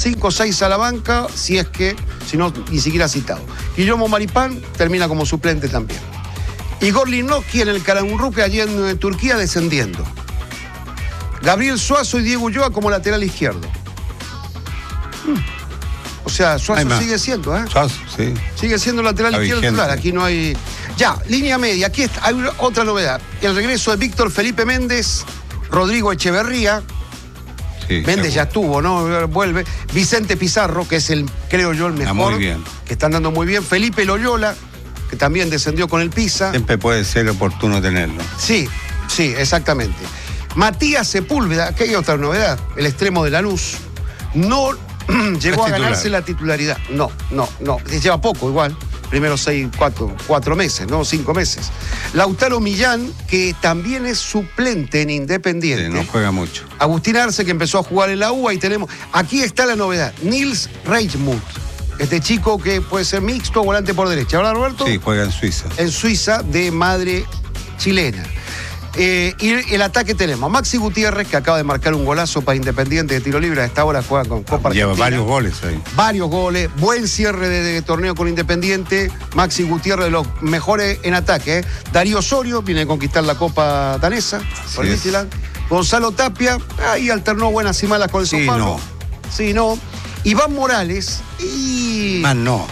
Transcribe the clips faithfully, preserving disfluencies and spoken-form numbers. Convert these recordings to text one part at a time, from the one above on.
cinco o seis a la banca, si es que, si no, ni siquiera citado. Guillermo Maripán termina como suplente también. Igor Linovsky en el Karagümrük allí en, en Turquía descendiendo. Gabriel Suazo y Diego Ulloa como lateral izquierdo. Hmm. O sea, Suazo sigue siendo, ¿eh? Suazo, sí. Sigue siendo lateral Está izquierdo vigente. titular. Aquí no hay... Ya, línea media. Aquí está, hay otra novedad. El regreso de Víctor Felipe Méndez, Rodrigo Echeverría. Sí, Méndez ya seguro. estuvo, ¿no? Vuelve. Vicente Pizarro, que es el, creo yo, el mejor. Está muy bien. Que está andando muy bien. Felipe Loyola, que también descendió con el Pisa. Siempre puede ser oportuno tenerlo. Sí, sí, exactamente. Matías Sepúlveda, que hay otra novedad. El extremo de Lanús. No llegó a ganarse la titularidad. No, no, no. Lleva poco igual. Primero seis, cuatro, cuatro meses, ¿no? Cinco meses. Lautaro Millán, que también es suplente en Independiente. Sí, no juega mucho. Agustín Arce, que empezó a jugar en la U, ahí tenemos. Aquí está la novedad. Nils Reichmuth. Este chico que puede ser mixto, volante por derecha. ¿Verdad, Roberto? Sí, juega en Suiza. En Suiza, de madre chilena. Eh, y el ataque tenemos a Maxi Gutiérrez, que acaba de marcar un golazo para Independiente de tiro libre. A esta hora juega con Copa Lleva Argentina. varios goles ahí. Varios goles. Buen cierre de, de torneo con Independiente. Maxi Gutiérrez, de los mejores en ataque. ¿eh? Darío Osorio viene a conquistar la Copa danesa. Por Midtjylland. Gonzalo Tapia, ahí alternó buenas y malas con el Sí, Soparro. no. Sí, no. Iván Morales y... Más no.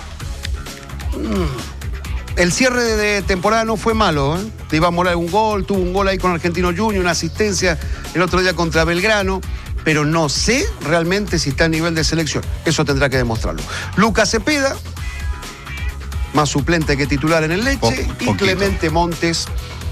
El cierre de, de temporada no fue malo, ¿eh? De Iván Morales un gol, tuvo un gol ahí con Argentino Junior, una asistencia el otro día contra Belgrano, pero no sé realmente si está a nivel de selección. Eso tendrá que demostrarlo. Lucas Cepeda, más suplente que titular en el Leche, Po- y poquito. Clemente Montes,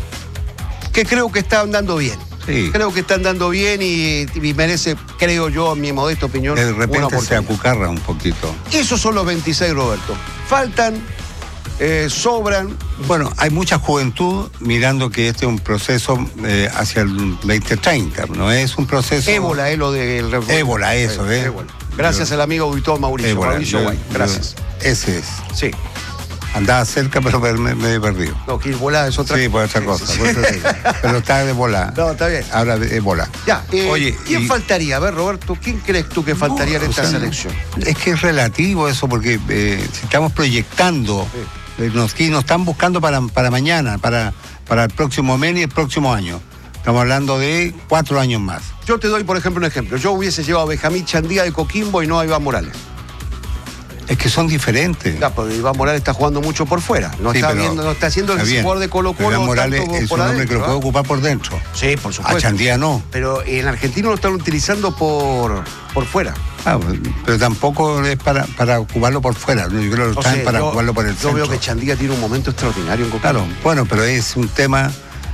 que creo que está andando bien. Sí. Creo que está andando bien y, y merece, creo yo, en mi modesta opinión, De una repente se oportunidad. acucarra un poquito. Esos son los veintiséis, Roberto. Faltan, eh, sobran. Bueno, hay mucha juventud mirando que este es un proceso eh, hacia el veinte treinta, no es un proceso... Ébola, es lo de... El... Ébola, eso, ¿eh? Ébola. Gracias Yo- al amigo Víctor Mauricio, Ébola, Mauricio yo- Guay. yo- Gracias. Ese es. Sí. Andaba cerca, pero me, me he perdido. No, que volada es otra Sí, por otra cosa. Sí, sí. por eso digo. Pero está de bola. No, está bien. Ahora de bola. Ya, eh, Oye, ¿quién y- faltaría? A ver, Roberto, ¿quién crees tú que faltaría No, en o esta sea, selección? Es que es relativo eso, porque eh, si estamos proyectando, eh, nos, que nos están buscando para, para mañana, para, para el próximo mes y el próximo año. Estamos hablando de cuatro años más. Yo te doy, por ejemplo, un ejemplo. Yo hubiese llevado a Benjamín Chandía de Coquimbo y no a Iván Morales. Es que son diferentes. Ya, porque Iván Morales está jugando mucho por fuera. No, Sí, está, pero- viendo, no está haciendo el Está bien. jugador de Colo Pero Colo. Iván Morales tanto es por un hombre adentro, que lo puede ¿ah? ocupar por dentro. Sí, por A supuesto. Chandía no. Pero en Argentina lo están utilizando por, por fuera. Ah, pero tampoco es para, para ocuparlo por fuera. ¿no? Yo creo que lo No están sé, para yo, ocuparlo por el yo centro. veo que Chandía tiene un momento extraordinario en Coquimbo. Claro, bueno, pero es un tema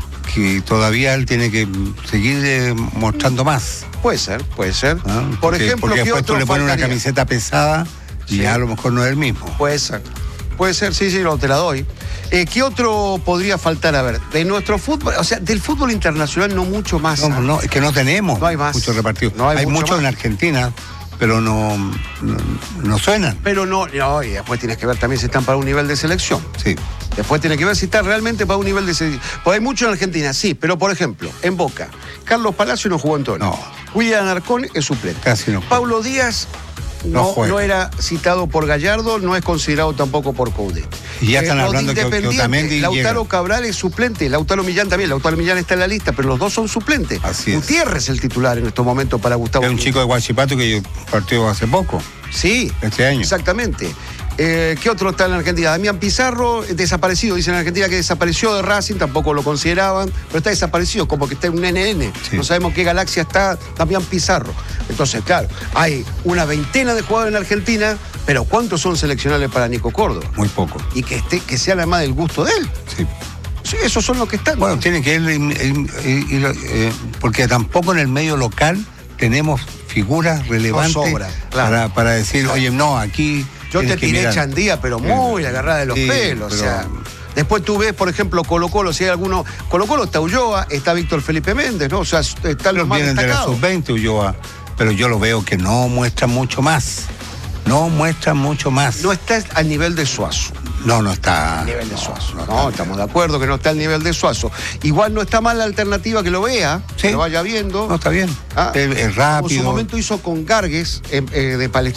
que todavía él tiene que seguir eh, mostrando más. Puede ser, puede ser. ¿no? Por Porque- ejemplo, porque ¿qué después tú otro le pones una faltaría? camiseta pesada y Sí. ya a lo mejor no es el mismo. Puede ser. Puede ser, sí, sí, no, te la doy. Eh, ¿Qué otro podría faltar? A ver, de nuestro fútbol, o sea, del fútbol internacional no mucho más. No, no, es que no tenemos No hay más. muchos repartidos. No hay hay mucho muchos más. en Argentina, pero no, no, no suenan. Pero no, no, y después tienes que ver también si están para un nivel de selección. Sí. Después tienes que ver si están realmente para un nivel de selección. Pues hay mucho en Argentina, sí, pero por ejemplo, en Boca, Carlos Palacio no jugó en todo. No. William Arcón es suplente. Casi no juega. Paulo Díaz No no, juega. no era citado por Gallardo, no es considerado tampoco por Coudet. Y ya están los de hablando que- que Independiente, Otamendi Lautaro llega. Cabral es suplente, Lautaro Millán también, Lautaro Millán está en la lista, pero los dos son suplentes. Así es. Gutiérrez es el titular en estos momentos para Gustavo. Es un Quintero. chico de Huachipato que partió hace poco, Sí, este año. exactamente. Eh, ¿Qué otro está en la Argentina? Damián Pizarro, eh, desaparecido. Dicen en Argentina que desapareció de Racing, tampoco lo consideraban, pero está desaparecido, como que está en un N N. Sí. No sabemos qué galaxia está Damián Pizarro. Entonces, claro, hay una veintena de jugadores en Argentina, pero ¿cuántos son seleccionables para Nico Córdoba? Muy poco. Y que, esté, que sean además del gusto de él. Sí. Sí, esos son los que están. Bueno, tiene que ir, ir- ir- ir, eh, porque tampoco en el medio local tenemos figuras relevantes sobra, claro. para, para decir, oye, no, aquí. Yo te tienes que tiré mirar. Chandía, pero muy agarrada de los Sí, pelos. pero- O sea, después tú ves, por ejemplo, Colo Colo, si hay alguno. Colo Colo está Ulloa, está Víctor Felipe Méndez, ¿no? O sea, están los Los más vienen de la destacados. sub veinte, Ulloa, pero yo lo veo que no muestra mucho más. No muestra mucho más. No está al nivel de Suazo. No, no está. Al nivel de no, Suazo. no No, está. estamos de acuerdo que no está al nivel de Suazo. Igual no está mal la alternativa que lo vea, Sí. que lo vaya viendo. No, está bien. Ah, es, es Como rápido. su momento hizo con Gargues eh, eh, de Palestina.